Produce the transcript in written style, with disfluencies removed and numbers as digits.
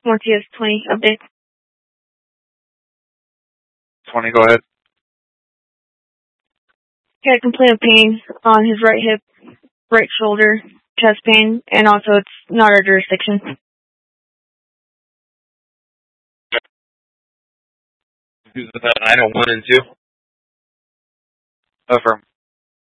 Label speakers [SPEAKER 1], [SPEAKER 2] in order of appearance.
[SPEAKER 1] once he has 20 updates.
[SPEAKER 2] 20, go ahead.
[SPEAKER 1] He had complaint of pain on his right hip, right shoulder, chest pain, and also it's not our jurisdiction.
[SPEAKER 3] Who's about 901 and 2?
[SPEAKER 2] Affirm.